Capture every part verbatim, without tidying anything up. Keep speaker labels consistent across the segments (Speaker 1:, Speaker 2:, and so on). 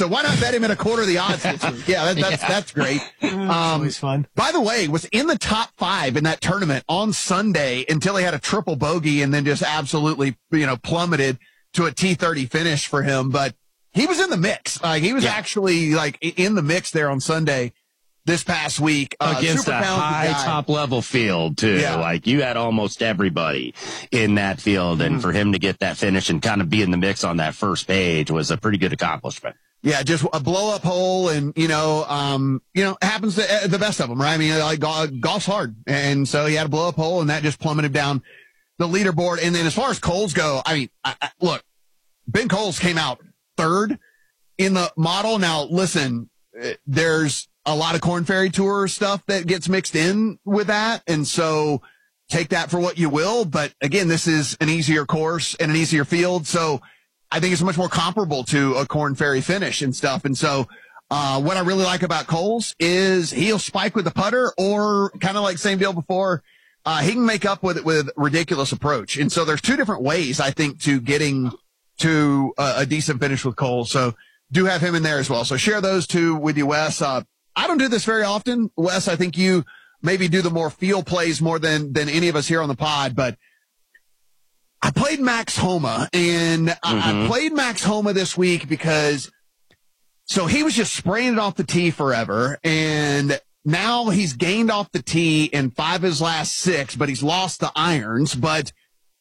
Speaker 1: So why not bet him at a quarter of the odds this week? Yeah, that, that's, yeah. that's great. Um,
Speaker 2: always fun.
Speaker 1: By the way, was in the top five in that tournament on Sunday until he had a triple bogey and then just absolutely, you know, plummeted to a T thirty finish for him. But he was in the mix. Like, he was yeah. actually like in the mix there on Sunday this past week.
Speaker 3: Uh, Against a high guy. top level field too. Yeah. Like, you had almost everybody in that field. And mm-hmm. for him to get that finish and kind of be in the mix on that first page was a pretty good accomplishment.
Speaker 1: Yeah, just a blow up hole, and you know, um, you know, happens to the best of them, right? I mean, like golf's hard, and so he had a blow up hole, and that just plummeted down the leaderboard. And then as far as Coles go, I mean, I, I, look, Ben Coles came out third in the model. Now, listen, there's a lot of Korn Ferry Tour stuff that gets mixed in with that, and so take that for what you will. But again, this is an easier course and an easier field, so I think it's much more comparable to a Korn Ferry finish and stuff. And so, uh, what I really like about Coles is he'll spike with the putter, or kind of like same deal before, uh, he can make up with it with ridiculous approach. And so there's two different ways, I think, to getting to a, a decent finish with Coles. So do have him in there as well. So share those two with you, Wes. Uh, I don't do this very often. Wes, I think you maybe do the more field plays more than, than any of us here on the pod, but I played Max Homa, and mm-hmm. I played Max Homa this week because, so he was just spraying it off the tee forever, and now he's gained off the tee in five of his last six, but he's lost the irons. But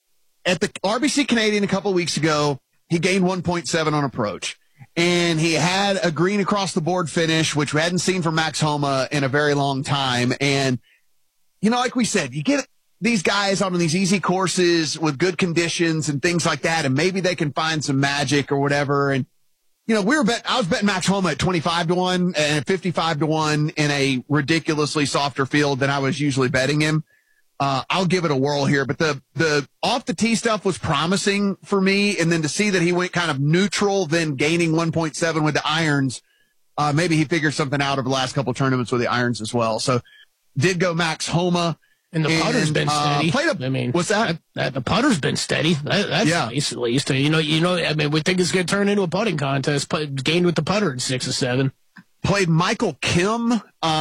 Speaker 1: at the R B C Canadian a couple of weeks ago, he gained one point seven on approach, and he had a green across the board finish, which we hadn't seen from Max Homa in a very long time. And, you know, like we said, you get these guys on these easy courses with good conditions and things like that, and maybe they can find some magic or whatever. And, you know, we were bet, I was betting Max Homa at twenty-five to one and fifty-five to one in a ridiculously softer field than I was usually betting him. Uh, I'll give it a whirl here, but the, the off the tee stuff was promising for me. And then to see that he went kind of neutral, then gaining one point seven with the irons, uh, maybe he figured something out over the last couple of tournaments with the irons as well. So did go Max Homa.
Speaker 2: And the putter's and, been steady. Uh, played a,
Speaker 1: I mean, what's that?
Speaker 2: that, that the putter's been steady. That, that's yeah. nice, at least. You know, you know. I mean, we think it's going to turn into a putting contest. Put, gained with the putter at six or seven.
Speaker 1: Played Michael Kim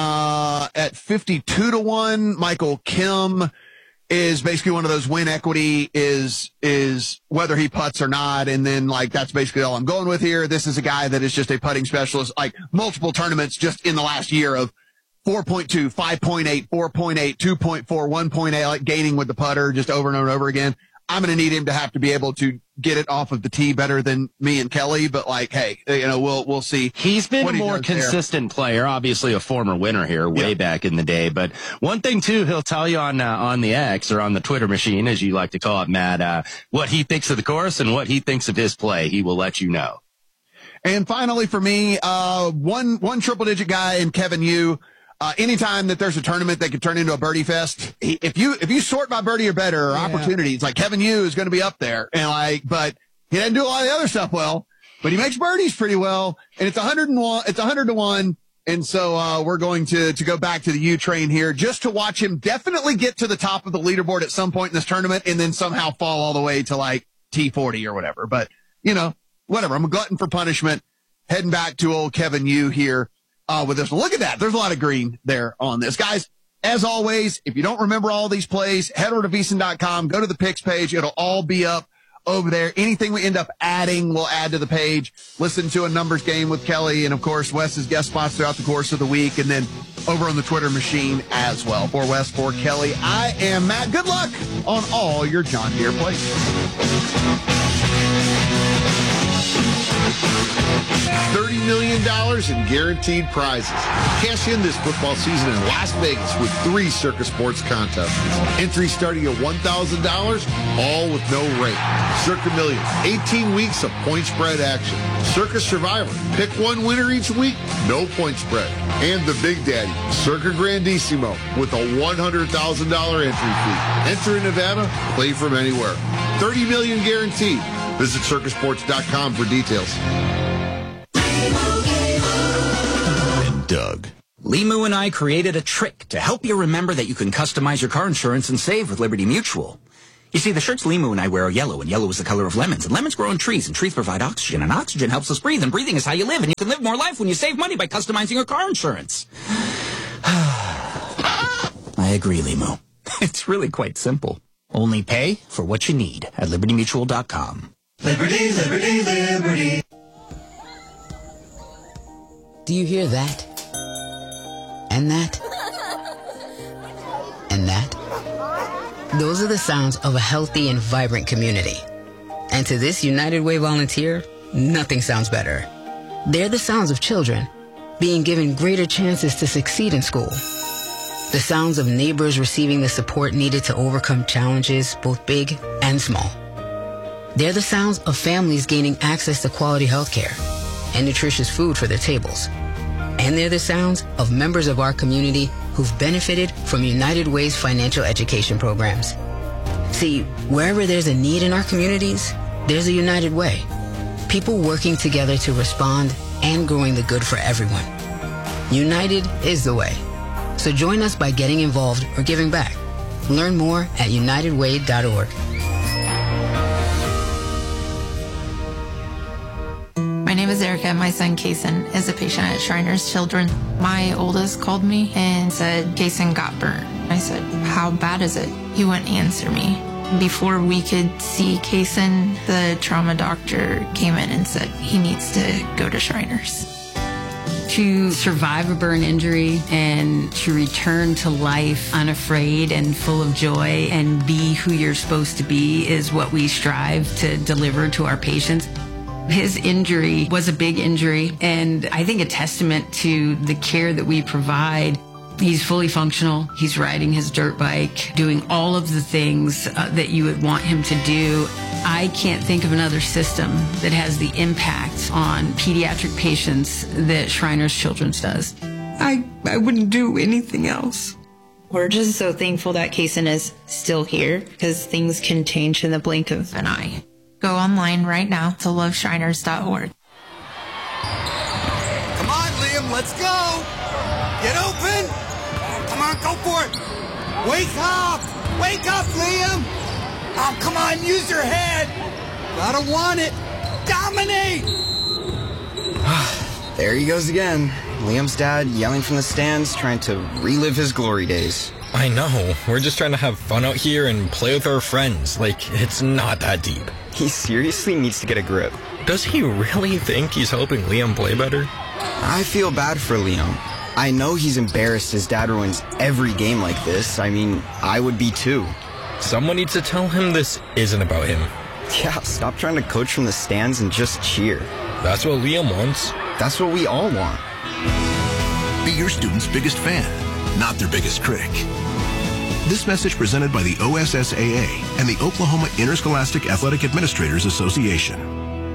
Speaker 1: uh, at fifty-two to one. Michael Kim is basically one of those win equity is is whether he putts or not, and then like that's basically all I'm going with here. This is a guy that is just a putting specialist, like multiple tournaments just in the last year of four point two, five point eight, four point eight, two point four, one point eight, like gaining with the putter just over and over and over again. I'm going to need him to have to be able to get it off of the tee better than me and Kelly, but like, hey, you know, we'll, we'll see.
Speaker 3: He's been a more consistent there. player, obviously a former winner here way yep. back in the day. But one thing too, he'll tell you on, uh, on the X or on the Twitter machine, as you like to call it, Matt, uh, what he thinks of the course and what he thinks of his play. He will let you know.
Speaker 1: And finally for me, uh, one, one triple digit guy in Kevin Yu. Uh, anytime that there's a tournament that could turn into a birdie fest, he, if you, if you sort by birdie or better or yeah. opportunities, like Kevin Yu is going to be up there. And like, but he doesn't do a lot of the other stuff well, but he makes birdies pretty well. And it's a hundred and one, it's a hundred to one. And so, uh, we're going to, to go back to the U train here just to watch him definitely get to the top of the leaderboard at some point in this tournament and then somehow fall all the way to like T forty or whatever. But, you know, whatever. I'm a glutton for punishment. Heading back to old Kevin Yu here. Uh, with this one. Look at that. There's a lot of green there on this. Guys, as always, if you don't remember all these plays, head over to V S I N dot com, go to the picks page. It'll all be up over there. Anything we end up adding, we'll add to the page. Listen to a numbers game with Kelly and, of course, Wes's guest spots throughout the course of the week, and then over on the Twitter machine as well. For Wes, for Kelly, I am Matt. Good luck on all your John Deere plays.
Speaker 4: thirty million dollars in guaranteed prizes. Cash in this football season in Las Vegas with three Circus Sports contests. Entry starting at one thousand dollars, all with no rate. Circa Millions, eighteen weeks of point spread action. Circus Survivor, pick one winner each week, no point spread. And the Big Daddy, Circa Grandissimo, with a one hundred thousand dollars entry fee. Enter in Nevada, play from anywhere. thirty million dollars guaranteed. Visit circus sports dot com for details.
Speaker 5: And Doug. Limu and I created a trick to help you remember that you can customize your car insurance and save with Liberty Mutual. You see, the shirts Limu and I wear are yellow, and yellow is the color of lemons, and lemons grow on trees, and trees provide oxygen, and oxygen helps us breathe, and breathing is how you live, and you can live more life when you save money by customizing your car insurance. I agree, Limu. It's really quite simple. Only pay for what you need at liberty mutual dot com.
Speaker 6: Liberty, liberty, liberty.
Speaker 7: Do you hear that? And that? And that? Those are the sounds of a healthy and vibrant community. And to this United Way volunteer, nothing sounds better. They're the sounds of children being given greater chances to succeed in school. The sounds of neighbors receiving the support needed to overcome challenges, both big and small. They're the sounds of families gaining access to quality health care and nutritious food for their tables. And they're the sounds of members of our community who've benefited from United Way's financial education programs. See, wherever there's a need in our communities, there's a United Way. People working together to respond and growing the good for everyone. United is the way. So join us by getting involved or giving back. Learn more at united way dot org.
Speaker 8: My name is Erica. My son, Kason, is a patient at Shriners Children. My oldest called me and said, Kason got burnt. I said, how bad is it? He wouldn't answer me. Before we could see Kason, the trauma doctor came in and said he needs to go to Shriners.
Speaker 9: To survive a burn injury and to return to life unafraid and full of joy and be who you're supposed to be is what we strive to deliver to our patients. His injury was a big injury, and I think a testament to the care that we provide. He's fully functional. He's riding his dirt bike, doing all of the things uh, that you would want him to do. I can't think of another system that has the impact on pediatric patients that Shriners Children's does. I, I wouldn't do anything else.
Speaker 8: We're just so thankful that Kason is still here because things can change in the blink of an eye. Go online right now to love shriners dot org.
Speaker 6: Come on, Liam, let's go. Get open. Come on, go for it. Wake up. Wake up, Liam. Oh, come on, use your head. Gotta want it. Dominate.
Speaker 10: There he goes again. Liam's dad yelling from the stands, trying to relive his glory days.
Speaker 11: I know. We're just trying to have fun out here and play with our friends. Like, it's not that deep.
Speaker 10: He seriously needs to get a grip.
Speaker 11: Does he really think he's helping Liam play better?
Speaker 10: I feel bad for Liam. I know he's embarrassed his dad ruins every game like this. I mean, I would be too.
Speaker 11: Someone needs to tell him this isn't about him.
Speaker 10: Yeah, stop trying to coach from the stands and just cheer.
Speaker 11: That's what Liam wants.
Speaker 10: That's what we all want.
Speaker 12: Be your student's biggest fan, not their biggest critic. This message presented by the O S S A A and the Oklahoma Interscholastic Athletic Administrators Association.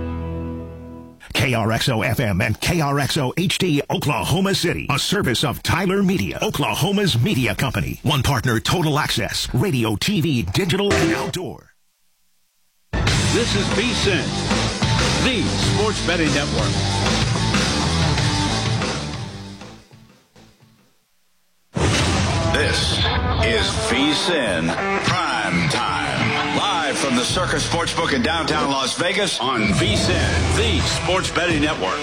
Speaker 13: K R X O F M and K R X O H D Oklahoma City, a service of Tyler Media, Oklahoma's media company. One partner, Total Access, radio, T V, digital, and outdoor.
Speaker 14: This is VSiN, the Sports Betting Network.
Speaker 15: This is VSiN Prime Time. Live from the Circus Sportsbook in downtown Las Vegas on VSiN, the Sports Betting Network.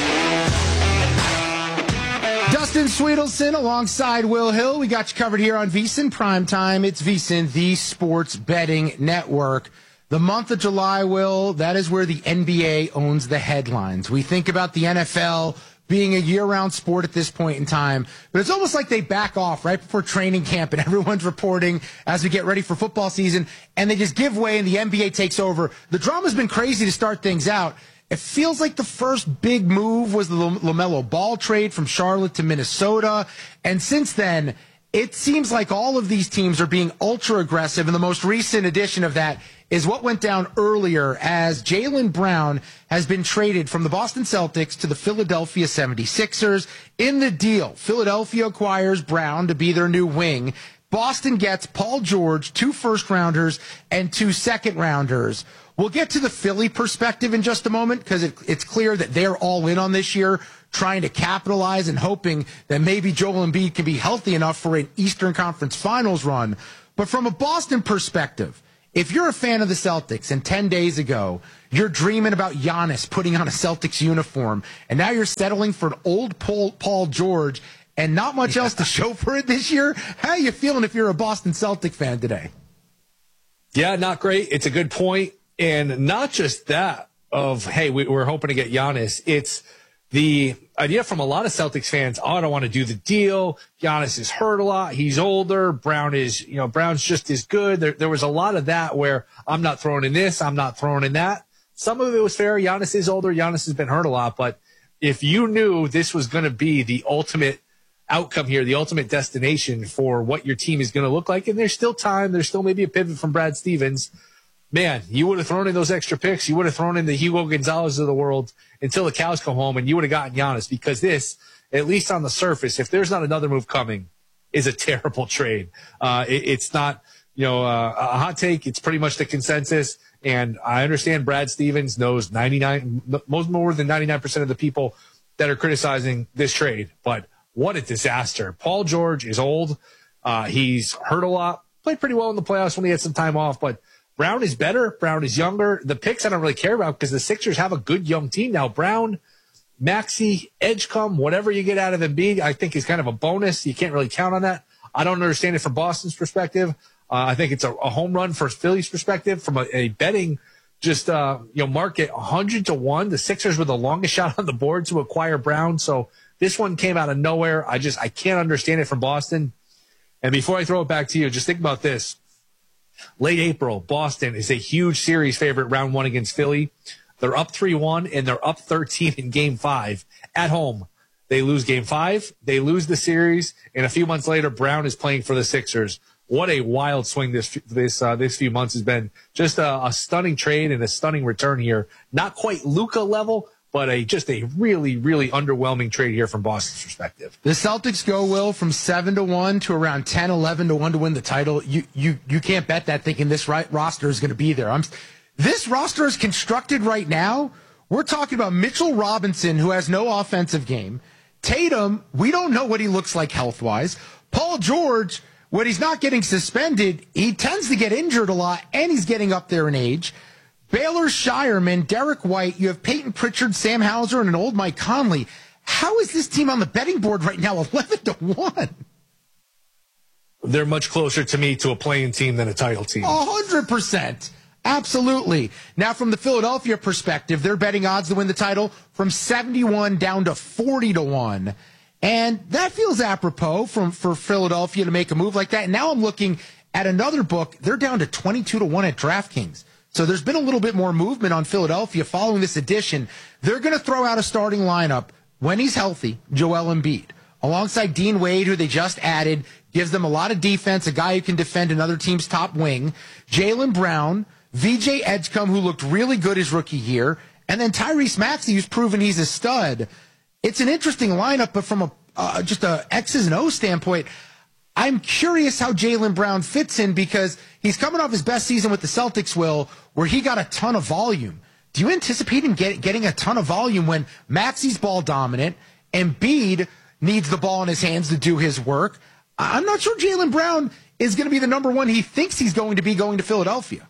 Speaker 16: Dustin Sweetelson alongside Will Hill. We got you covered here on VSiN Prime Time. It's VSiN, the Sports Betting Network. The month of July, Will, that is where the N B A owns the headlines. We think about the N F L being a year-round sport at this point in time, but it's almost like they back off right before training camp and everyone's reporting as we get ready for football season, and they just give way and the N B A takes over. The drama's been crazy to start things out. It feels like the first big move was the LaMelo Ball trade from Charlotte to Minnesota, and since then, it seems like all of these teams are being ultra aggressive, and the most recent edition of that is what went down earlier as Jaylen Brown has been traded from the Boston Celtics to the Philadelphia seventy-sixers. In the deal, Philadelphia acquires Brown to be their new wing. Boston gets Paul George, two first-rounders, and two second-rounders. We'll get to the Philly perspective in just a moment because it, it's clear that they're all in on this year, trying to capitalize and hoping that maybe Joel Embiid can be healthy enough for an Eastern Conference Finals run. But from a Boston perspective, if you're a fan of the Celtics and ten days ago, you're dreaming about Giannis putting on a Celtics uniform, and now you're settling for an old Paul, Paul George and not much yeah. else to show for it this year, how are you feeling if you're a Boston Celtic fan today?
Speaker 17: Yeah, not great. It's a good point. And not just that of, hey, we, we're hoping to get Giannis. It's the idea from a lot of Celtics fans, oh, I don't want to do the deal. Giannis is hurt a lot. He's older. Brown is, you know, Brown's just as good. There, there was a lot of that where I'm not throwing in this, I'm not throwing in that. Some of it was fair. Giannis is older. Giannis has been hurt a lot. But if you knew this was going to be the ultimate outcome here, the ultimate destination for what your team is going to look like, and there's still time, there's still maybe a pivot from Brad Stevens, man, you would have thrown in those extra picks. You would have thrown in the Hugo Gonzalez of the world until the cows come home, and you would have gotten Giannis, because this, at least on the surface, if there's not another move coming, is a terrible trade. Uh, it, it's not, you know, uh, a hot take. It's pretty much the consensus. And I understand Brad Stevens knows ninety-nine, most more than ninety-nine percent of the people that are criticizing this trade. But what a disaster. Paul George is old. Uh, he's hurt a lot, played pretty well in the playoffs when he had some time off, but Brown is better. Brown is younger. The picks I don't really care about because the Sixers have a good young team now. Brown, Maxey, Edgecombe, whatever you get out of Embiid, I think is kind of a bonus. You can't really count on that. I don't understand it from Boston's perspective. Uh, I think it's a, a home run for Philly's perspective. From a, a betting just uh, you know market, one hundred to one. The Sixers were the longest shot on the board to acquire Brown. So this one came out of nowhere. I just I can't understand it from Boston. And before I throw it back to you, just think about this. Late April, Boston is a huge series favorite round one against Philly. They're up three one, and they're up thirteen in game five at home. They lose game five. They lose the series. And a few months later, Brown is playing for the Sixers. What a wild swing this this uh, this few months has been. Just a, a stunning trade and a stunning return here. Not quite Luka level, but a just a really, really underwhelming trade here from Boston's perspective.
Speaker 16: The Celtics go, Will, from seven to one to around ten, eleven to one to win the title. You you you can't bet that thinking this right roster is going to be there. I'm, this roster is constructed right now. We're talking about Mitchell Robinson, who has no offensive game. Tatum, we don't know what he looks like health-wise. Paul George, when he's not getting suspended, he tends to get injured a lot, and he's getting up there in age. Baylor Shireman, Derek White, you have Peyton Pritchard, Sam Hauser, and an old Mike Conley. How is this team on the betting board right now eleven to one?
Speaker 17: They're much closer to me to a playing team than a title team.
Speaker 16: one hundred percent. Absolutely. Now, from the Philadelphia perspective, their betting odds to win the title from seventy-one down to forty to one. And that feels apropos from, for Philadelphia to make a move like that. And now I'm looking at another book. They're down to twenty-two to one at DraftKings. So there's been a little bit more movement on Philadelphia following this addition. They're going to throw out a starting lineup when he's healthy, Joel Embiid, alongside Dean Wade, who they just added, gives them a lot of defense, a guy who can defend another team's top wing, Jaylen Brown, V J Edgecombe, who looked really good his rookie year, and then Tyrese Maxey, who's proven he's a stud. It's an interesting lineup, but from a uh, just a X's and O's standpoint, I'm curious how Jaylen Brown fits in because he's coming off his best season with the Celtics, Will, where he got a ton of volume. Do you anticipate him get, getting a ton of volume when Maxey's ball dominant, Embiid needs the ball in his hands to do his work? I'm not sure Jaylen Brown is going to be the number one he thinks he's going to be going to Philadelphia.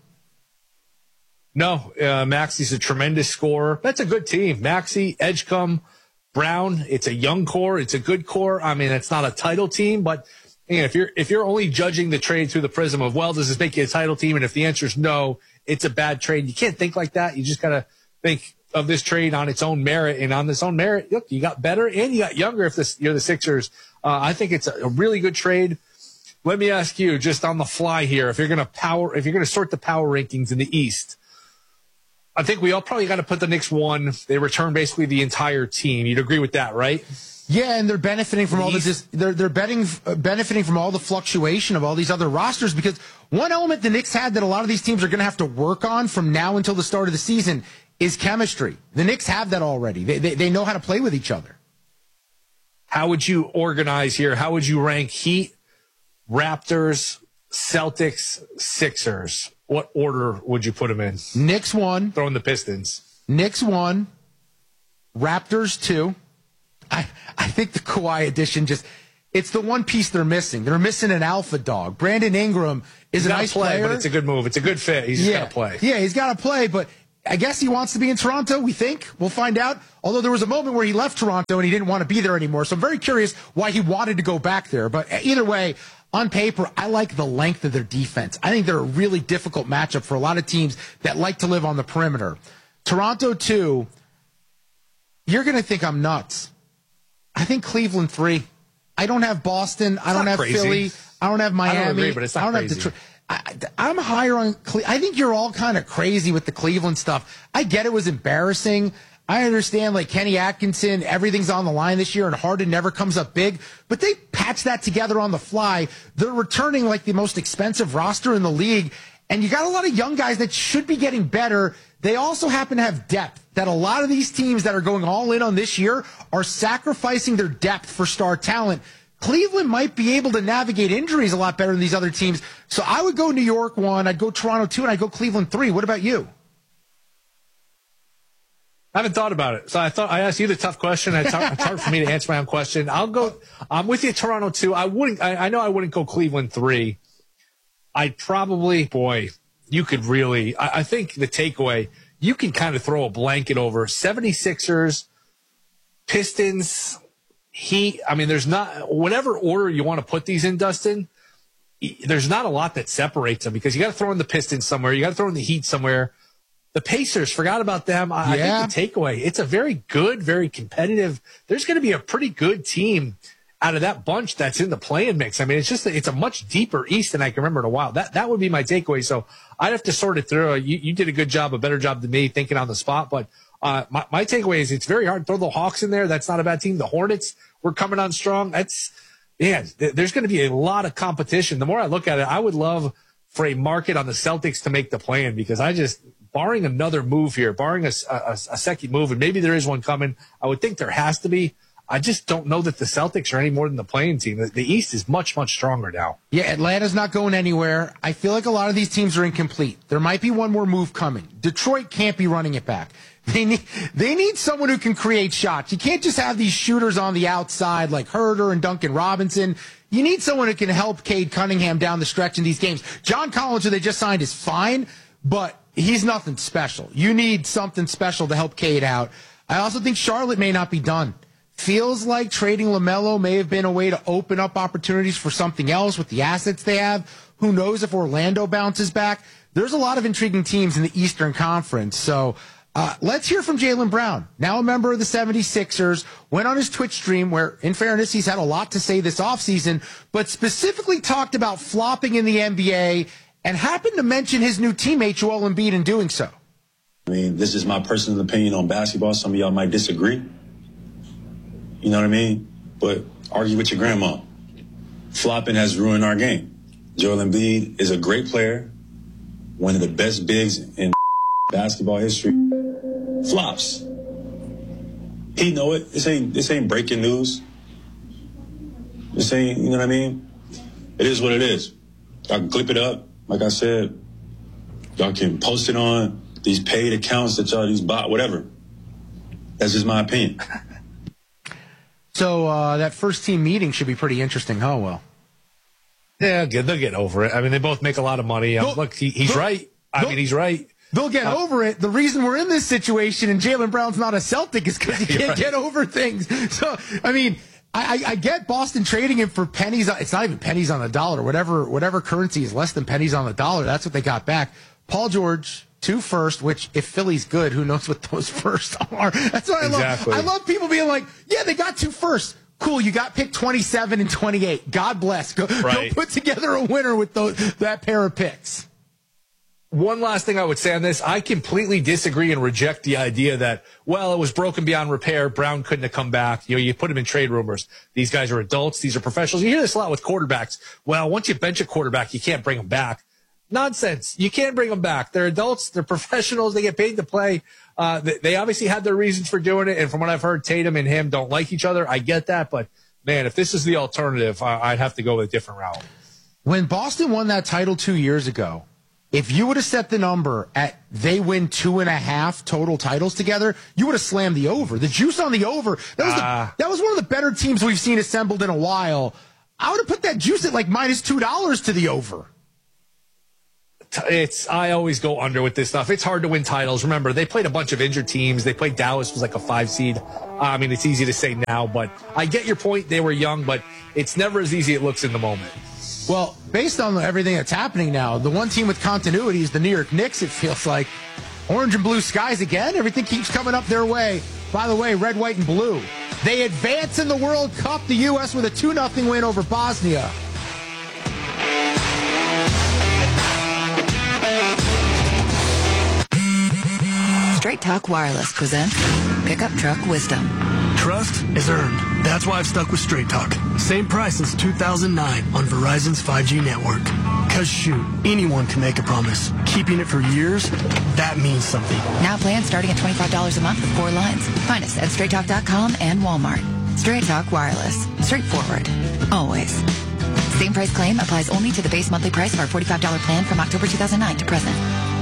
Speaker 17: No, uh, Maxey's a tremendous scorer. That's a good team. Maxey, Edgecombe, Brown. It's a young core. It's a good core. I mean, it's not a title team, but and if you're if you're only judging the trade through the prism of, well, does this make you a title team? And if the answer is no, it's a bad trade. You can't think like that. You just got to think of this trade on its own merit. And on this own merit, look, you got better and you got younger if this, you're the Sixers. Uh, I think it's a, a really good trade. Let me ask you, just on the fly here, if you're going to power, if you're going to sort the power rankings in the East, I think we all probably got to put the Knicks one. They return basically the entire team. You'd agree with that, right?
Speaker 16: Yeah, and they're benefiting from all the they're they're betting uh, benefiting from all the fluctuation of all these other rosters because one element the Knicks had that a lot of these teams are going to have to work on from now until the start of the season is chemistry. The Knicks have that already. They they, they know how to play with each other.
Speaker 17: How would you organize here? How would you rank Heat, Raptors, Celtics, Sixers? What order would you put them in?
Speaker 16: Knicks one.
Speaker 17: Throwing the Pistons.
Speaker 16: Knicks one. Raptors two. I, I think the Kawhi addition just, it's the one piece they're missing. They're missing an alpha dog. Brandon Ingram is
Speaker 17: he's
Speaker 16: a nice
Speaker 17: play,
Speaker 16: player.
Speaker 17: But it's a good move. It's a good fit. He's
Speaker 16: yeah.
Speaker 17: just got to play.
Speaker 16: Yeah, he's got to play, but I guess he wants to be in Toronto, we think. We'll find out. Although there was a moment where he left Toronto and he didn't want to be there anymore. So I'm very curious why he wanted to go back there. But either way, on paper, I like the length of their defense. I think they're a really difficult matchup for a lot of teams that like to live on the perimeter. Toronto, two, you're going to think I'm nuts. I think Cleveland, three. I don't have Boston. I don't have
Speaker 17: crazy.
Speaker 16: Philly. I don't have Miami.
Speaker 17: I don't agree, but it's not
Speaker 16: I don't
Speaker 17: crazy.
Speaker 16: have Detroit. I, I'm higher on Cle- I think you're all kind of crazy with the Cleveland stuff. I get it was embarrassing. I understand, like, Kenny Atkinson, everything's on the line this year, and Harden never comes up big. But they patched that together on the fly. They're returning, like, the most expensive roster in the league. And you got a lot of young guys that should be getting better. They also happen to have depth that a lot of these teams that are going all in on this year are sacrificing their depth for star talent. Cleveland might be able to navigate injuries a lot better than these other teams. So I would go New York one, I'd go Toronto two, and I'd go Cleveland three. What about you?
Speaker 17: I haven't thought about it. So I thought I asked you the tough question. It's hard, it's hard for me to answer my own question. I'll go. I'm with you, Toronto two. I wouldn't. I, I know I wouldn't go Cleveland three. I'd probably, boy, you could really. I, I think the takeaway, you can kind of throw a blanket over seventy-sixers, Pistons, Heat. I mean, there's not whatever order you want to put these in, Dustin. There's not a lot that separates them because you got to throw in the Pistons somewhere. You got to throw in the Heat somewhere. The Pacers, forgot about them. I,
Speaker 16: yeah.
Speaker 17: I think the takeaway, it's a very good, very competitive. There's going to be a pretty good team out of that bunch that's in the play-in mix. I mean, it's just, it's a much deeper East than I can remember in a while. That that would be my takeaway. So I'd have to sort it through. You, you did a good job, a better job than me thinking on the spot. But uh, my, my takeaway is it's very hard to throw the Hawks in there. That's not a bad team. The Hornets were coming on strong. That's, man, th- there's going to be a lot of competition. The more I look at it, I would love for a market on the Celtics to make the play-in because I just, barring another move here, barring a, a, a second move, and maybe there is one coming, I would think there has to be. I just don't know that the Celtics are any more than the playing team. The, the East is much, much stronger now.
Speaker 16: Yeah, Atlanta's not going anywhere. I feel like a lot of these teams are incomplete. There might be one more move coming. Detroit can't be running it back. They need, they need someone who can create shots. You can't just have these shooters on the outside like Herter and Duncan Robinson. You need someone who can help Cade Cunningham down the stretch in these games. John Collins, who they just signed, is fine, but he's nothing special. You need something special to help Cade out. I also think Charlotte may not be done. Feels like trading LaMelo may have been a way to open up opportunities for something else with the assets they have. Who knows if Orlando bounces back? There's a lot of intriguing teams in the Eastern Conference. So uh, let's hear from Jaylen Brown, now a member of the seventy-sixers, went on his Twitch stream where, in fairness, he's had a lot to say this offseason, but specifically talked about flopping in the N B A and happened to mention his new teammate, Joel Embiid, in doing so.
Speaker 18: I mean, this is my personal opinion on basketball. Some of y'all might disagree. You know what I mean? But argue with your grandma. Flopping has ruined our game. Joel Embiid is a great player, one of the best bigs in basketball history. Flops. He know it. This ain't this ain't breaking news. This ain't, you know what I mean? It is what it is. I can clip it up. Like I said, y'all can post it on these paid accounts that y'all, these bot, whatever. That's just my opinion.
Speaker 16: So uh, that first team meeting should be pretty interesting, huh, Will?
Speaker 17: Yeah, good. They'll get over it. I mean, they both make a lot of money. Um, look, he, he's right. I mean, he's right.
Speaker 16: They'll get uh, over it. The reason we're in this situation and Jaylen Brown's not a Celtic is because he can't right. get over things. So, I mean, I, I get Boston trading him for pennies. It's not even pennies on the dollar. Whatever whatever currency is less than pennies on the dollar, that's what they got back. Paul George, two first, which if Philly's good, who knows what those first are. That's what I exactly. love. I love people being like, yeah, they got two first. Cool, you got pick twenty-seven and twenty-eight. God bless. Go, right. go put together a winner with those, that pair of picks.
Speaker 17: One last thing I would say on this, I completely disagree and reject the idea that, well, it was broken beyond repair. Brown couldn't have come back. You know, you put him in trade rumors. These guys are adults. These are professionals. You hear this a lot with quarterbacks. Well, once you bench a quarterback, you can't bring him back. Nonsense. You can't bring them back. They're adults. They're professionals. They get paid to play. Uh, they, they obviously had their reasons for doing it. And from what I've heard, Tatum and him don't like each other. I get that. But, man, if this is the alternative, I, I'd have to go with a different route.
Speaker 16: When Boston won that title two years ago, if you would have set the number at they win two and a half total titles together, you would have slammed the over. The juice on the over, that was, uh, the, that was one of the better teams we've seen assembled in a while. I would have put that juice at like minus two dollars to the over.
Speaker 17: It's I always go under with this stuff. It's hard to win titles. Remember, they played a bunch of injured teams. They played Dallas, was like a five seed. Uh, I mean, it's easy to say now, but I get your point. They were young, but it's never as easy as it looks in the moment.
Speaker 16: Well, based on everything that's happening now, the one team with continuity is the New York Knicks, it feels like. Orange and blue skies again. Everything keeps coming up their way. By the way, red, white, and blue. They advance in the World Cup. The U S with a two nothing win over Bosnia.
Speaker 19: Straight Talk Wireless presents Pickup Truck Wisdom.
Speaker 20: Trust is earned. That's why I've stuck with Straight Talk. Same price since two thousand nine on Verizon's five G network. Cause shoot, anyone can make a promise. Keeping it for years, that means something.
Speaker 19: Now plans starting at twenty-five dollars a month with four lines. Find us at straight talk dot com and Walmart. Straight Talk Wireless. Straightforward. Always. Same price claim applies only to the base monthly price of our forty-five dollars plan from October two thousand nine to present.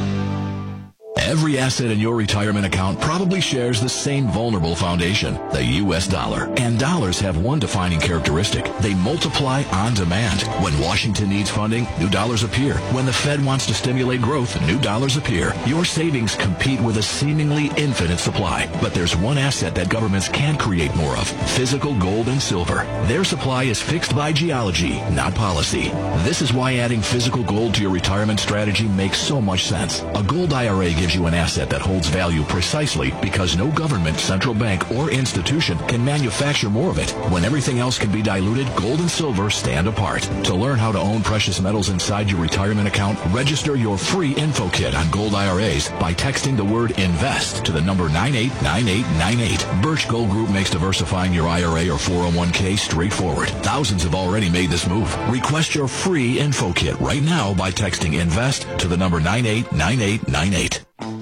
Speaker 21: Every asset in your retirement account probably shares the same vulnerable foundation, the U S dollar. And dollars have one defining characteristic. They multiply on demand. When Washington needs funding, new dollars appear. When the Fed wants to stimulate growth, new dollars appear. Your savings compete with a seemingly infinite supply. But there's one asset that governments can't create more of, physical gold and silver. Their supply is fixed by geology, not policy. This is why adding physical gold to your retirement strategy makes so much sense. A gold I R A gives you an asset that holds value precisely because no government, central bank, or institution can manufacture more of it. When everything else can be diluted, gold and silver stand apart. To learn how to own precious metals inside your retirement account, register your free info kit on gold I R As by texting the word INVEST to the number nine eight nine eight nine eight. Birch Gold Group makes diversifying your I R A or four oh one k straightforward. Thousands have already made this move. Request your free info kit right now by texting INVEST to the number nine eight nine eight nine eight.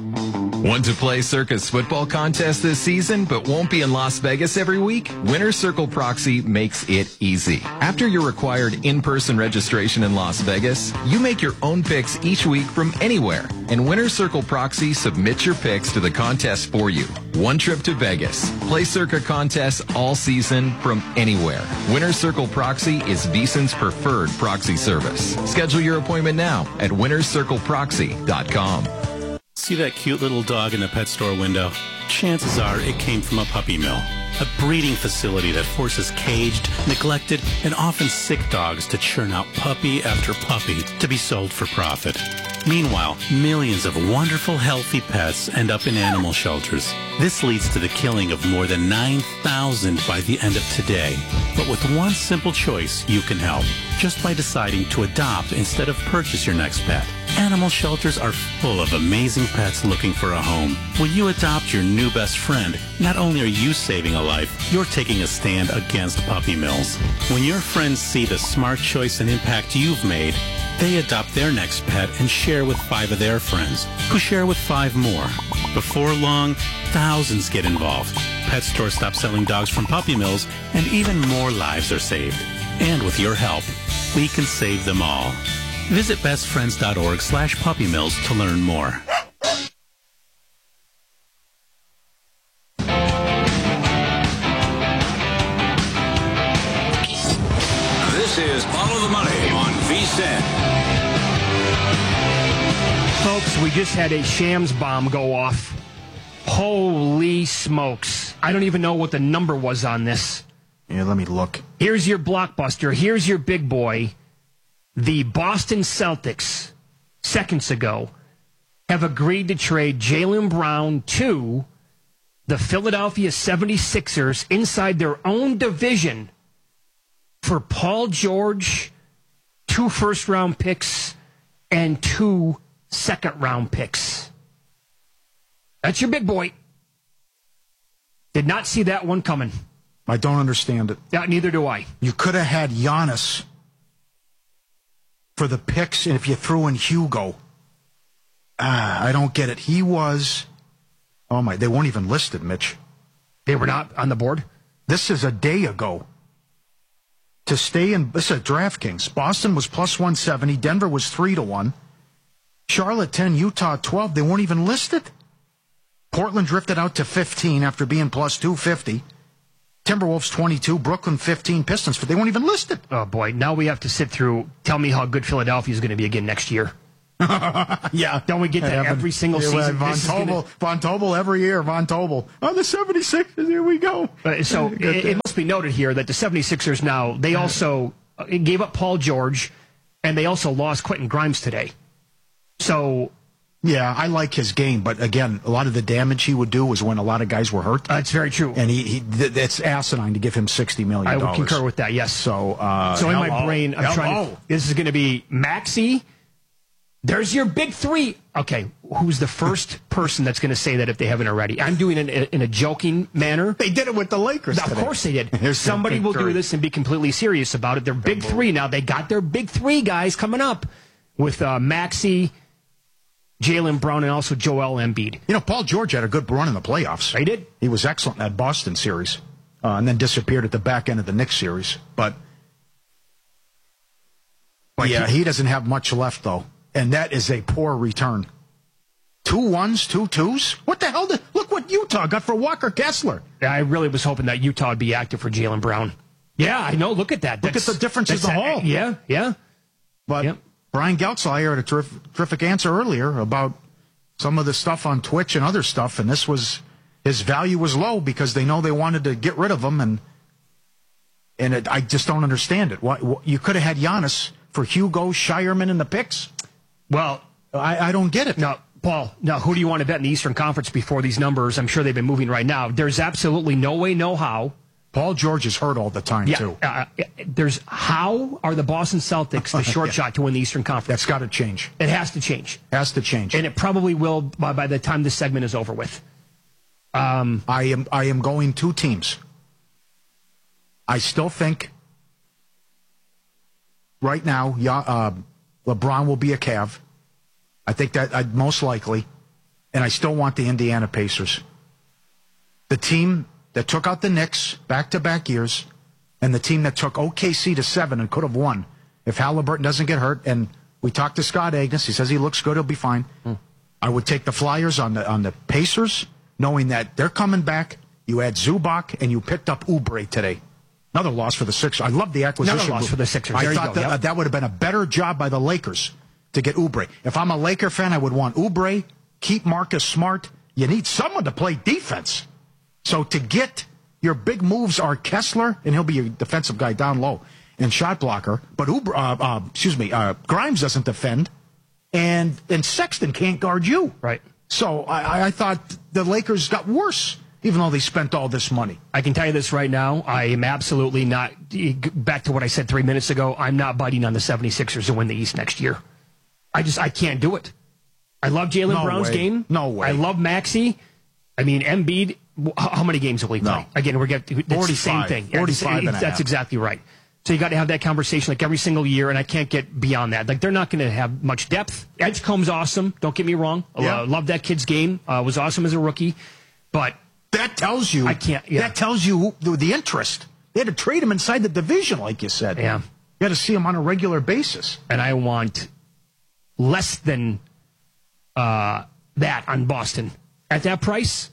Speaker 22: Want to play Circus football contest this season but won't be in Las Vegas every week? Winner's Circle Proxy makes it easy. After your required in-person registration in Las Vegas, you make your own picks each week from anywhere, and Winner's Circle Proxy submits your picks to the contest for you. One trip to Vegas. Play Circa contests all season from anywhere. Winner's Circle Proxy is VSiN's preferred proxy service. Schedule your appointment now at winners circle proxy dot com.
Speaker 23: See that cute little dog in the pet store window? Chances are it came from a puppy mill, a breeding facility that forces caged, neglected, and often sick dogs to churn out puppy after puppy to be sold for profit. Meanwhile, millions of wonderful, healthy pets end up in animal shelters. This leads to the killing of more than nine thousand by the end of today. But with one simple choice, you can help, just by deciding to adopt instead of purchase your next pet. Animal shelters are full of amazing pets looking for a home. When you adopt your new best friend, not only are you saving a life, you're taking a stand against puppy mills. When your friends see the smart choice and impact you've made, they adopt their next pet and share with five of their friends, who share with five more. Before long, thousands get involved. Pet stores stop selling dogs from puppy mills, and even more lives are saved. And with your help, we can save them all. Visit bestfriends.org slash puppy mills to learn more.
Speaker 15: This is Follow the Money on VSiN.
Speaker 2: Folks, we just had a Shams bomb go off. Holy smokes. I don't even know what the number was on this.
Speaker 16: Yeah, let me look.
Speaker 2: Here's your blockbuster. Here's your big boy. The Boston Celtics, seconds ago, have agreed to trade Jaylen Brown to the Philadelphia seventy-sixers inside their own division for Paul George, two first-round picks, and two second-round picks. That's your big boy. Did not see that one coming.
Speaker 16: I don't understand it.
Speaker 2: Yeah, neither do I.
Speaker 16: You could have had Giannis for the picks, and if you threw in Hugo. Ah, I don't get it. He was, oh my, they weren't even listed, Mitch.
Speaker 2: They were not on the board?
Speaker 16: This is a day ago. To stay in, this is DraftKings. Boston was plus one seventy. Denver was three to one. Charlotte ten, Utah twelve. They weren't even listed. Portland drifted out to fifteen after being plus two fifty.
Speaker 1: Timberwolves twenty-two, Brooklyn fifteen, Pistons, but they weren't even listed.
Speaker 2: Oh, boy. Now we have to sit through, tell me how good Philadelphia is going to be again next year.
Speaker 1: Yeah.
Speaker 2: Don't we get that
Speaker 1: Yeah,
Speaker 2: every single
Speaker 1: yeah,
Speaker 2: season?
Speaker 1: Von
Speaker 2: This is
Speaker 1: Tobel,
Speaker 2: gonna-
Speaker 1: Von Tobel every year, Von Tobel. Oh, the seventy-sixers, here we go.
Speaker 2: Uh, so
Speaker 1: Get
Speaker 2: it,
Speaker 1: that.
Speaker 2: it must be noted here that the seventy-sixers now, they also uh, gave up Paul George, and they also lost Quentin Grimes today. So...
Speaker 1: Yeah, I like his game, but again, a lot of the damage he would do was when a lot of guys were hurt.
Speaker 2: That's very true.
Speaker 1: And he, he th- it's asinine to give him sixty million
Speaker 2: I
Speaker 1: dollars.
Speaker 2: would concur with that, yes.
Speaker 1: So, uh,
Speaker 2: so in my
Speaker 1: hello.
Speaker 2: brain, I'm trying
Speaker 1: Hello.
Speaker 2: to... This is going to be Maxey. There's your big three. Okay, who's the first person that's going to say that if they haven't already? I'm doing it in, in a joking manner.
Speaker 1: They did it with the Lakers
Speaker 2: Of
Speaker 1: today.
Speaker 2: course they did.
Speaker 1: Here's their
Speaker 2: Somebody
Speaker 1: big
Speaker 2: will
Speaker 1: three.
Speaker 2: do this and be completely serious about it. Their big three now. They got their big three guys coming up with uh, Maxey, Jaylen Brown, and also Joel Embiid.
Speaker 1: You know, Paul George had a good run in the playoffs.
Speaker 2: He did.
Speaker 1: He was excellent in that Boston series, uh, and then disappeared at the back end of the Knicks series. But, but yeah, he doesn't have much left, though. And that is a poor return. Two ones, two twos? What the hell? Did, look what Utah got for Walker Kessler.
Speaker 2: I really was hoping that Utah would be active for Jaylen Brown. Yeah, I know. Look at that.
Speaker 1: Look
Speaker 2: That's-
Speaker 1: at the difference in
Speaker 2: that's
Speaker 1: the
Speaker 2: a-
Speaker 1: hall.
Speaker 2: Yeah, yeah.
Speaker 1: But
Speaker 2: Yep.
Speaker 1: Brian Geltzeier had a terrific, terrific answer earlier about some of the stuff on Twitch and other stuff, and this was his value was low because they know they wanted to get rid of him, and and it, I just don't understand it. Why, wh- you could have had Giannis for Hugo, Shireman, and the picks.
Speaker 2: Well,
Speaker 1: I, I don't get it.
Speaker 2: No, Paul, now who do you want to bet in the Eastern Conference before these numbers? I'm sure they've been moving right now. There's absolutely no way, no how.
Speaker 1: Paul George is hurt all the time,
Speaker 2: Yeah,
Speaker 1: too.
Speaker 2: uh, there's how are the Boston Celtics the short
Speaker 1: Yeah.
Speaker 2: shot to win the Eastern Conference?
Speaker 1: That's got to change.
Speaker 2: It has to change.
Speaker 1: Has to change.
Speaker 2: And it probably will by, by the time this segment is over with. Um,
Speaker 1: I am I am going two teams. I still think right now, yeah, uh, LeBron will be a Cav. I think that uh, most likely, and I still want the Indiana Pacers. The team that took out the Knicks back-to-back years, and the team that took O K C to seven and could have won if Halliburton doesn't get hurt. And we talked to Scott Agnes; he says he looks good; he'll be fine.
Speaker 2: Hmm.
Speaker 1: I would take the Flyers on the on the Pacers, knowing that they're coming back. You had Zubac, and you picked up Oubre today. Another loss for the Sixers. I love the acquisition.
Speaker 2: Another loss for the Sixers.
Speaker 1: I
Speaker 2: There you
Speaker 1: thought
Speaker 2: go,
Speaker 1: that,
Speaker 2: yep.
Speaker 1: that would have been a better job by the Lakers to get Oubre. If I'm a Laker fan, I would want Oubre, keep Marcus Smart. You need someone to play defense. So to get your big moves are Kessler, and he'll be a defensive guy down low, and shot blocker. But Oubre, uh, uh, excuse me, uh, Grimes doesn't defend, and and Sexton can't guard you.
Speaker 2: Right.
Speaker 1: So I, I thought the Lakers got worse, even though they spent all this money.
Speaker 2: I can tell you this right now. I am absolutely not, back to what I said three minutes ago, I'm not biting on the seventy-sixers to win the East next year. I just, I can't do it. I love Jaylen
Speaker 1: No
Speaker 2: Brown's
Speaker 1: way.
Speaker 2: game.
Speaker 1: No way.
Speaker 2: I love Maxey. I mean, Embiid, wh- how many games will he play?
Speaker 1: No.
Speaker 2: Again, we're getting, it's the same
Speaker 1: forty-five.
Speaker 2: thing. Yeah,
Speaker 1: forty-five and a
Speaker 2: that's
Speaker 1: half.
Speaker 2: exactly right. So you got to have that conversation like every single year, and I can't get beyond that. Like, they're not going to have much depth. Edgecombe's awesome. Don't get me wrong.
Speaker 1: Yeah.
Speaker 2: Uh, love that kid's game. Uh, was awesome as a rookie. But
Speaker 1: that tells you.
Speaker 2: I can't. Yeah.
Speaker 1: That tells you the, the interest. They had to trade him inside the division, like you said.
Speaker 2: Yeah.
Speaker 1: You got to see him on a regular basis.
Speaker 2: And I want less than uh, that on Boston. At that price,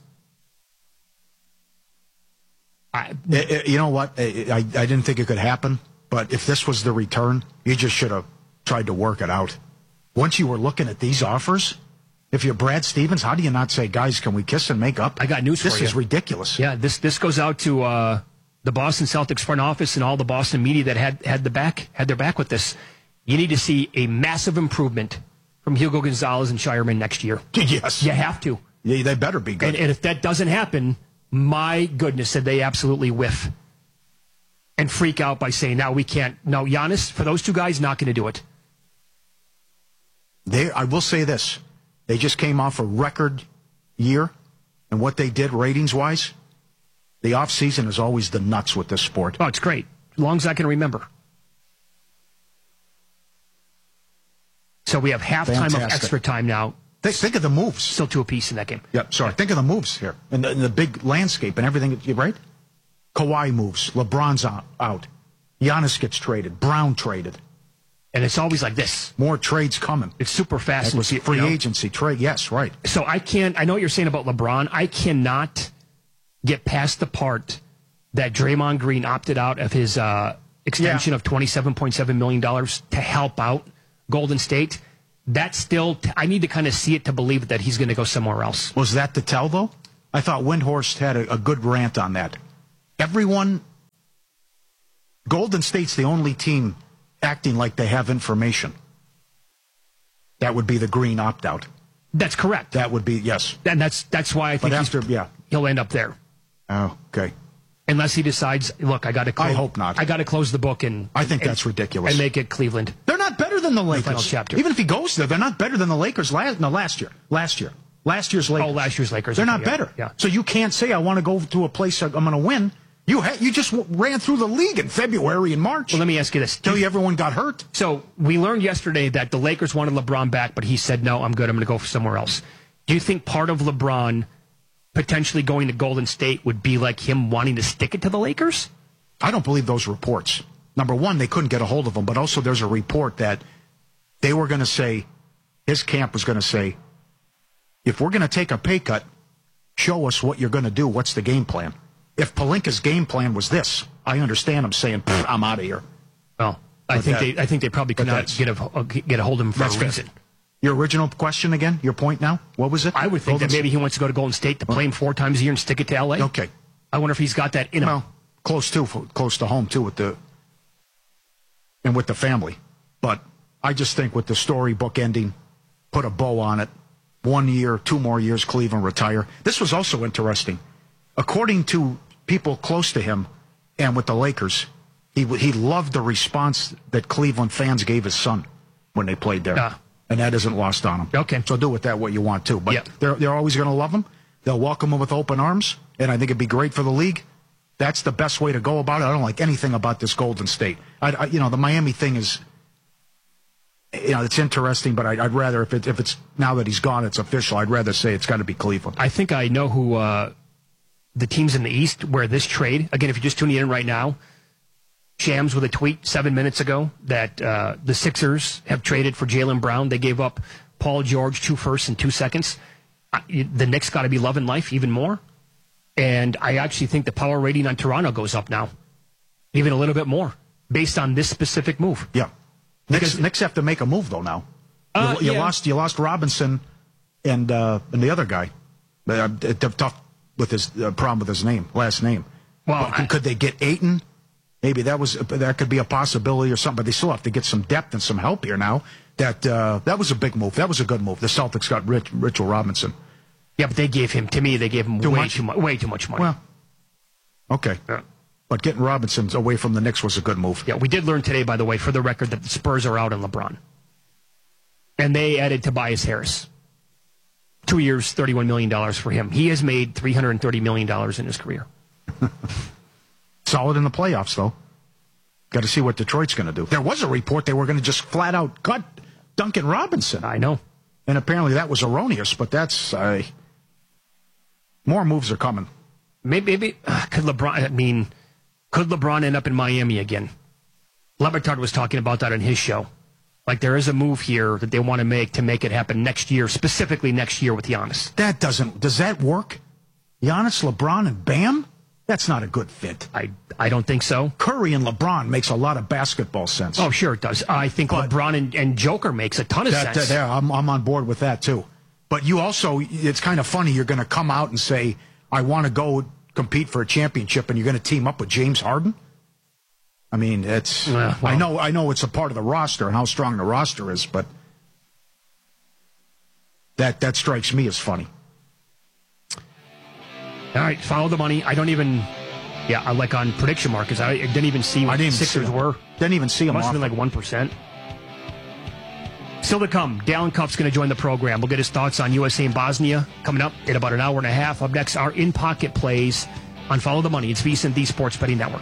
Speaker 2: I,
Speaker 1: Eh, eh, you know what? Eh, I, I didn't think it could happen, but if this was the return, you just should have tried to work it out. Once you were looking at these offers, if you're Brad Stevens, how do you not say, guys, can we kiss and make up?
Speaker 2: I got news
Speaker 1: this
Speaker 2: for you.
Speaker 1: This is ridiculous.
Speaker 2: Yeah, this this goes out to uh, the Boston Celtics front office and all the Boston media that had had the back had their back with this. You need to see a massive improvement from Hugo Gonzalez and Shireman next year.
Speaker 1: Yes.
Speaker 2: You have to.
Speaker 1: Yeah, they better be good.
Speaker 2: And, and if that doesn't happen, my goodness, did they absolutely whiff and freak out by saying, now we can't. No, Giannis, for those two guys, not going to do it.
Speaker 1: They, I will say this. They just came off a record year, and what they did ratings-wise, the offseason is always the nuts with this sport.
Speaker 2: Oh, it's great. As long as I can remember. So we have halftime of
Speaker 1: Fantastic.
Speaker 2: extra time now.
Speaker 1: Think, think of the moves.
Speaker 2: Still two apiece in that game.
Speaker 1: Yeah, sorry. Think of the moves here and the, and the big landscape and everything. Right? Kawhi moves. LeBron's out. out. Giannis gets traded. Brown traded.
Speaker 2: And it's always like this.
Speaker 1: More trades coming.
Speaker 2: It's super fast.
Speaker 1: That was
Speaker 2: You
Speaker 1: free
Speaker 2: know?
Speaker 1: agency trade. Yes, right.
Speaker 2: So I can't, I know what you're saying about LeBron. I cannot get past the part that Draymond Green opted out of his uh, extension
Speaker 1: Yeah.
Speaker 2: of twenty-seven point seven million dollars to help out Golden State. That's still, I need to kind of see it to believe that he's going to go somewhere else.
Speaker 1: Was that the tell, though? I thought Windhorst had a, a good rant on that. Everyone, Golden State's the only team acting like they have information. That would be the Green opt-out.
Speaker 2: That's correct.
Speaker 1: That would be, yes.
Speaker 2: And that's that's why I think
Speaker 1: But
Speaker 2: he's-
Speaker 1: after, yeah.
Speaker 2: he'll end up there.
Speaker 1: Oh, okay.
Speaker 2: Unless he decides, look, I got to.
Speaker 1: I hope not.
Speaker 2: I got to close the book and.
Speaker 1: I think
Speaker 2: and-
Speaker 1: that's ridiculous.
Speaker 2: And make it Cleveland.
Speaker 1: They're not better than the Lakers.
Speaker 2: final chapter.
Speaker 1: Even if he goes there, they're not better than the Lakers last, no, last year. Last year. Last year's Lakers.
Speaker 2: Oh, last year's Lakers.
Speaker 1: They're
Speaker 2: Okay,
Speaker 1: not
Speaker 2: yeah,
Speaker 1: better.
Speaker 2: yeah.
Speaker 1: So you can't say, I want to go to a place I'm going to win. You ha- you just w- ran through the league in February and March.
Speaker 2: Well, let me ask you this.
Speaker 1: Till you, everyone got hurt.
Speaker 2: So we learned yesterday that the Lakers wanted LeBron back, but he said, no, I'm good. I'm going to go for somewhere else. Do you think part of LeBron potentially going to Golden State would be like him wanting to stick it to the Lakers?
Speaker 1: I don't believe those reports. Number one, they couldn't get a hold of him, but also there's a report that they were going to say, his camp was going to say, if we're going to take a pay cut, show us what you're going to do. What's the game plan? If Pelinka's game plan was this, I understand him saying, I'm out of here.
Speaker 2: Well, I
Speaker 1: But
Speaker 2: think
Speaker 1: that-
Speaker 2: they I think they probably could
Speaker 1: but
Speaker 2: not
Speaker 1: that's-
Speaker 2: get a, get a hold of him for
Speaker 1: That's
Speaker 2: a
Speaker 1: fair.
Speaker 2: reason.
Speaker 1: Your original question again? Your point now? What was it?
Speaker 2: I would think
Speaker 1: Golden
Speaker 2: that maybe he wants to go to Golden State to play him four times a year and stick it to L A.
Speaker 1: Okay.
Speaker 2: I wonder if he's got that in him.
Speaker 1: Well, close to close to home too with the and with the family. But I just think with the storybook ending, put a bow on it. One year, two more years, Cleveland retire. This was also interesting. According to people close to him and with the Lakers, he he loved the response that Cleveland fans gave his son when they played there.
Speaker 2: Ah.
Speaker 1: And that isn't lost on him.
Speaker 2: Okay.
Speaker 1: So do with that what you want too. But
Speaker 2: Yeah.
Speaker 1: they're they're always going to love him. They'll welcome him with open arms, and I think it'd be great for the league. That's the best way to go about it. I don't like anything about this Golden State. I, I you know, the Miami thing is, you know, it's interesting, but I'd, I'd rather if it if it's now that he's gone, it's official. I'd rather say it's got to be Cleveland.
Speaker 2: I think I know who uh, the teams in the East where this trade, again, if you're just tuning in right now, Shams with a tweet seven minutes ago that uh, the Sixers have traded for Jaylen Brown. They gave up Paul George, two firsts and two seconds. Uh, the Knicks got to be loving life even more. And I actually think the power rating on Toronto goes up now, even a little bit more, based on this specific move.
Speaker 1: Yeah. Knicks, Knicks have to make a move though now. You,
Speaker 2: Uh,
Speaker 1: you
Speaker 2: yeah.
Speaker 1: lost you lost Robinson and uh, and the other guy. Uh, t- tough with his uh, problem with his name, last name.
Speaker 2: Well,
Speaker 1: But could they get Ayton? Maybe that was that could be a possibility or something. But they still have to get some depth and some help here now. That uh, that was a big move. That was a good move. The Celtics got Rich, Richard Robinson.
Speaker 2: Yeah, but they gave him, to me, they gave him
Speaker 1: Too
Speaker 2: way
Speaker 1: much?
Speaker 2: too much, way too much money.
Speaker 1: Well, okay. But getting Robinson away from the Knicks was a good move.
Speaker 2: Yeah, we did learn today, by the way, for the record, that the Spurs are out on LeBron. And they added Tobias Harris. Two years, thirty-one million dollars for him. He has made three hundred thirty million dollars in his career.
Speaker 1: Solid in the playoffs, though. Got to see what Detroit's going to do. There was a report they were going to just flat out cut Duncan Robinson.
Speaker 2: I know.
Speaker 1: And apparently that was erroneous, but that's... Uh, more moves are coming.
Speaker 2: Maybe, maybe uh, could LeBron, I mean, could LeBron end up in Miami again? Lebatard was talking about that on his show. Like there is a move here that they want to make to make it happen next year, specifically next year with Giannis.
Speaker 1: That doesn't... Does that work? Giannis, LeBron, and Bam? That's not a good fit.
Speaker 2: I I don't think so.
Speaker 1: Curry and LeBron makes a lot of basketball sense.
Speaker 2: Oh, sure it does. I think
Speaker 1: But-
Speaker 2: LeBron and, and Joker makes a ton of
Speaker 1: That,
Speaker 2: sense.
Speaker 1: that- yeah, I'm, I'm on board with that, too. But you also, it's kind of funny, you're going to come out and say, I want to go compete for a championship, and you're going to team up with James Harden? I mean, it's...
Speaker 2: Yeah, well-
Speaker 1: I know I know it's a part of the roster and how strong the roster is, but that that strikes me as funny.
Speaker 2: All right, follow the money. I don't even, yeah, I like on prediction markets. I didn't even see what
Speaker 1: I didn't
Speaker 2: the Sixers
Speaker 1: see 'em.
Speaker 2: were.
Speaker 1: Didn't even see them
Speaker 2: Must have
Speaker 1: off.
Speaker 2: been like one percent. Still to come, Dallin Cuff's going to join the program. We'll get his thoughts on U S A and Bosnia coming up in about an hour and a half. Up next, our in-pocket plays on Follow the Money. It's VSiN, the Sports Betting Network.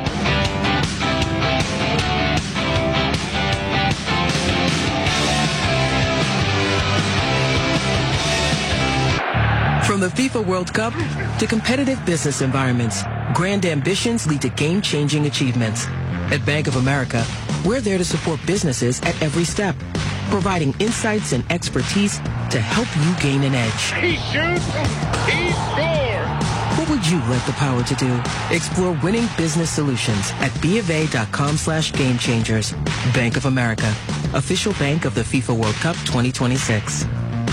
Speaker 3: From the FIFA World Cup to competitive business environments, grand ambitions lead to game-changing achievements. At Bank of America, we're there to support businesses at every step, providing insights and expertise to help you gain an edge.
Speaker 4: He shoots, he scores.
Speaker 3: What would you like the power to do? Explore winning business solutions at bofa.com slash game changers. Bank of America, official bank of the FIFA World Cup twenty twenty-six.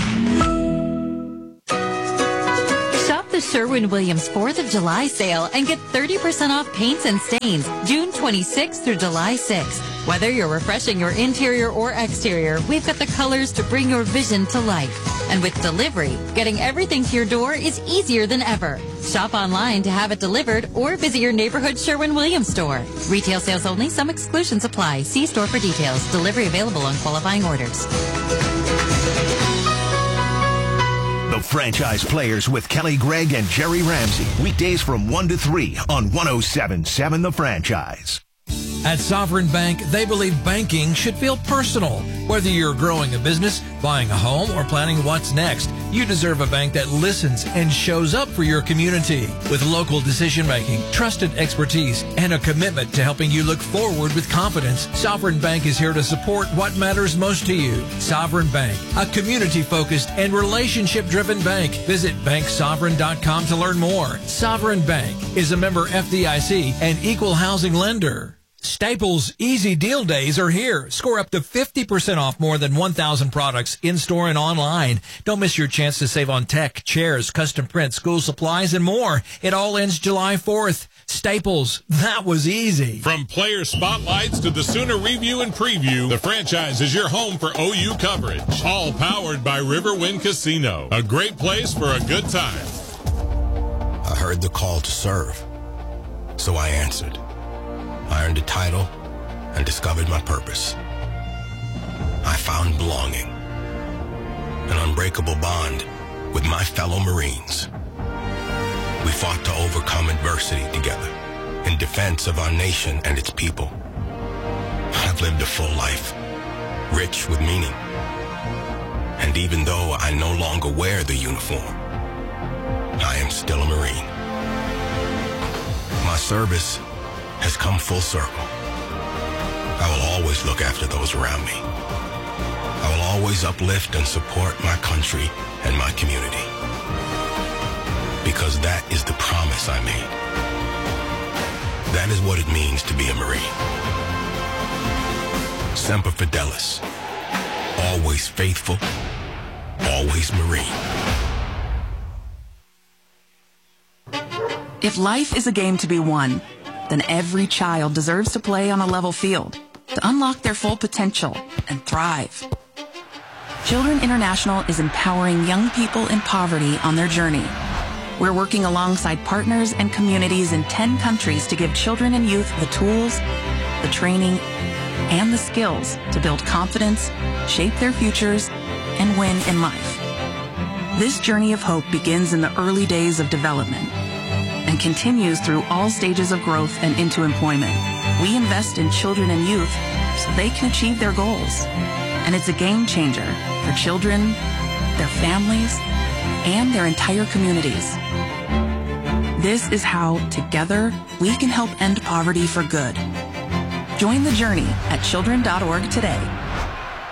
Speaker 4: Shop the Sherwin-Williams fourth of July sale and get thirty percent off paints and stains June twenty-sixth through July sixth. Whether you're refreshing your interior or exterior, we've got the colors to bring your vision to life. And with delivery, getting everything to your door is easier than ever. Shop online to have it delivered or visit your neighborhood Sherwin-Williams store. Retail sales only. Some exclusions apply. See store for details. Delivery available on qualifying orders.
Speaker 13: The Franchise Players with Kelly Gregg and Jerry Ramsey. Weekdays from one to three on one oh seven point seven The Franchise.
Speaker 5: At Sovereign Bank, they believe banking should feel personal. Whether you're growing a business, buying a home, or planning what's next, you deserve a bank that listens and shows up for your community. With local decision-making, trusted expertise, and a commitment to helping you look forward with confidence, Sovereign Bank is here to support what matters most to you. Sovereign Bank, a community-focused and relationship-driven bank. Visit bank sovereign dot com to learn more. Sovereign Bank is a member F D I C and equal housing lender. Staples Easy Deal Days are here. Score up to fifty percent off more than one thousand products in-store and online. Don't miss your chance to save on tech, chairs, custom print, school supplies, and more. It all ends July fourth. Staples, that was easy.
Speaker 7: From player spotlights to the Sooner review and preview, the Franchise is your home for O U coverage. All powered by Riverwind Casino. A great place for a good time.
Speaker 24: I heard the call to serve, so I answered. I earned a title and discovered my purpose. I found belonging, an unbreakable bond with my fellow Marines. We fought to overcome adversity together in defense of our nation and its people. I've lived a full life, rich with meaning. And even though I no longer wear the uniform, I am still a Marine. My service has come full circle. I will always look after those around me. I will always uplift and support my country and my community. Because that is the promise I made. That is what it means to be a Marine. Semper Fidelis. Always faithful. Always Marine.
Speaker 25: If life is a game to be won, then every child deserves to play on a level field to unlock their full potential and thrive. Children International is empowering young people in poverty on their journey. We're working alongside partners and communities in ten countries to give children and youth the tools, the training, and the skills to build confidence, shape their futures, and win in life. This journey of hope begins in the early days of development and continues through all stages of growth and into employment. We invest in children and youth so they can achieve their goals. And it's a game changer for children, their families, and their entire communities. This is how, together, we can help end poverty for good. Join the journey at children dot org today.